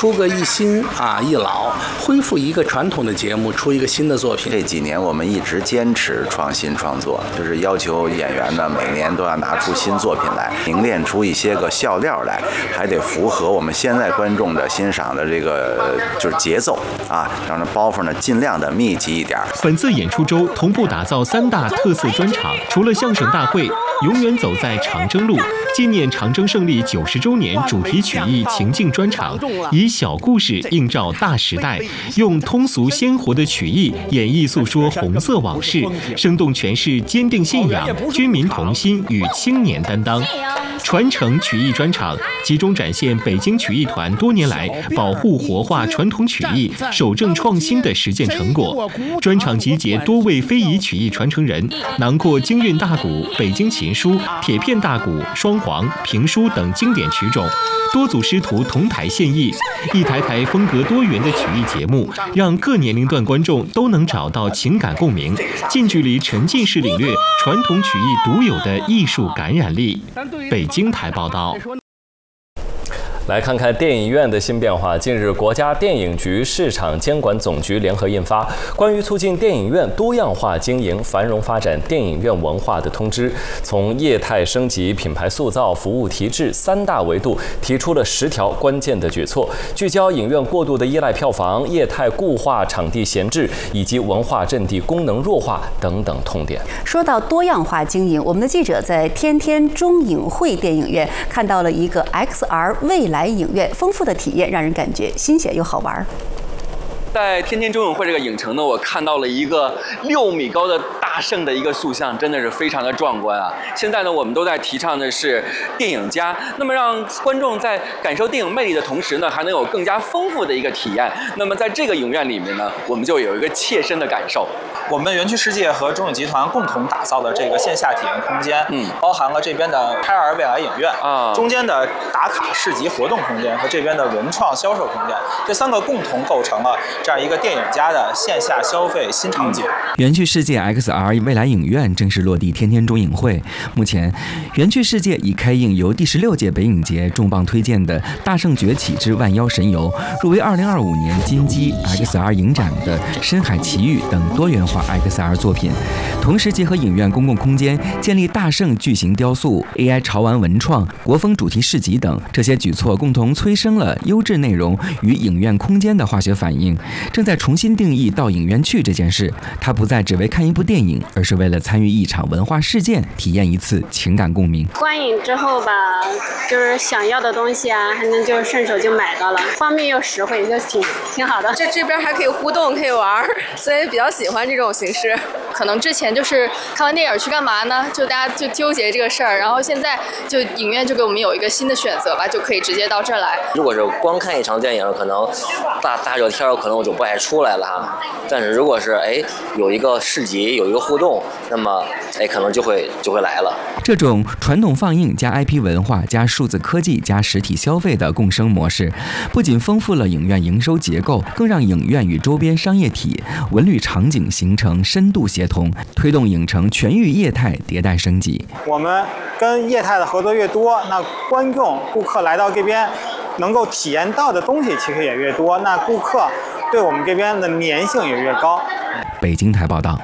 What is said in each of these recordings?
出个一新一老，恢复一个传统的节目，出一个新的作品。 这几年我们一直坚持创新创作，就是要求演员呢每年都要拿出新作品来，凝练出一些个笑料来，还得符合我们现在观众的欣赏的这个就是节奏让这包袱呢尽量的密集一点。 本次演出周同步打造3大特色专场，除了相声大会、永远走在长征路纪念长征胜利90周年主题曲艺情境专场，以小故事映照大时代，用通俗鲜活的曲艺演绎诉说红色往事，生动诠释坚定信仰、军民同心与青年担当。传承曲艺专场集中展现北京曲艺团多年来保护活化传统曲艺、守正创新的实践成果。专场集结多位非遗曲艺传承人，囊括京韵大鼓、北京琴书、铁片大鼓、双簧、评书等经典曲种，多组师徒同台献艺，一台台风格多元的曲艺节目，让各年龄段观众都能找到情感共鸣，近距离沉浸式领略传统曲艺独有的艺术感染力。北京台报道。 来看看电影院的新变化。近日，国家电影局市场监管总局联合印发《关于促进电影院多样化经营、繁荣发展电影院文化的通知》，从业态升级、品牌塑造、服务提质3大维度提出了10条关键的举措，聚焦影院过度的依赖票房、业态固化、场地闲置以及文化阵地功能弱化等等痛点。 说到多样化经营，我们的记者在天天中影汇电影院看到了一个 XR 未来影院，丰富的体验让人感觉新鲜又好玩。 在天天中影汇这个影城呢，我看到了一个6米高的大圣的一个塑像，真的是非常的壮观啊！现在呢，我们都在提倡的是电影家，那么让观众在感受电影魅力的同时呢，还能有更加丰富的一个体验。那么在这个影院里面呢，我们就有一个切身的感受。 我们园区世界和中影集团共同打造的这个线下体验空间，包含了这边的开尔未来影院中间的打卡市集活动空间和这边的文创销售空间，这3个共同构成了这样一个电影家的线下消费新场景。 园区世界 XR 未来影院正式落地天天中影汇。目前，园区世界已开映由第16届北影节重磅推荐的《大圣崛起之万妖神游》，入围2025年金鸡 XR 影展的《深海奇遇》等多元化 XR 作品，同时结合影院公共空间，建立大圣巨型雕塑、AI 潮玩文创、国风主题市集等，这些举措共同催生了优质内容与影院空间的化学反应，正在重新定义到影院去这件事。它不再只为看一部电影，而是为了参与一场文化事件，体验一次情感共鸣。 观影之后吧，就是想要的东西还能就顺手就买到了，方便又实惠，就挺好的。 这边还可以互动，可以玩，所以比较喜欢这种形式。可能之前就是看完电影去干嘛呢？就大家就纠结这个事儿，然后现在就影院就给我们有一个新的选择吧，就可以直接到这儿来。 如果是光看一场电影，可能大热天可能我就不爱出来了但是如果是有一个市集，有一个互动，那么可能就会来了。 这种传统放映加 IP 文化加数字科技加实体消费的共生模式，不仅丰富了影院营收结构，更让影院与周边商业体、文旅场景形成深度协同，推动影城全域业态迭代升级。 我们跟业态的合作越多，那观众、顾客来到这边能够体验到的东西其实也越多，那顾客对我们这边的粘性也越高。 北京台报道。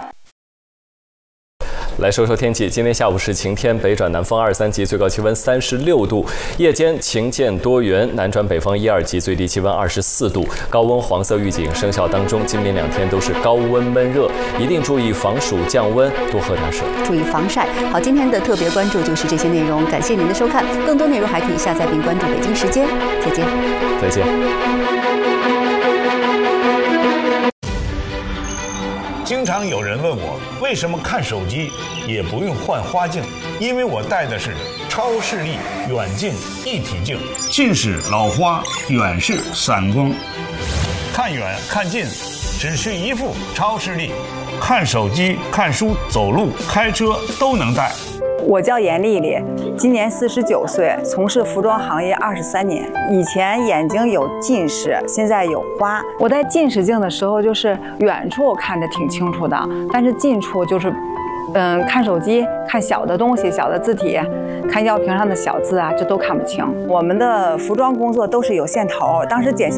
来说说天气，今天下午是晴天，北转南风2、3级，最高气温36度；夜间晴见多云，南转北风1、2级，最低气温24度。高温黄色预警生效当中，今明2天都是高温闷热，一定注意防暑降温，多喝点水， 注意防晒。好，今天的特别关注就是这些内容，感谢您的收看。更多内容还可以下载并关注北京时间。再见。 再见。 经常有人问我为什么看手机也不用换花镜，因为我戴的是超视力远近一体镜，近视老花，远视散光，看远看近只需一副超视力，看手机、看书、走路、开车都能戴。 我叫严丽丽，今年49岁，从事服装行业23年。以前眼睛有近视，现在有花。我戴近视镜的时候，就是远处看着挺清楚的，但是近处就是看手机、看小的东西、小的字体、看药瓶上的小字这都看不清。我们的服装工作都是有线头，当时剪线